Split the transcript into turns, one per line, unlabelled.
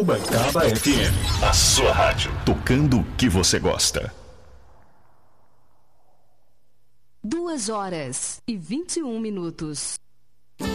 Ubaitaba FM, a sua rádio, tocando o que você gosta.
2h21.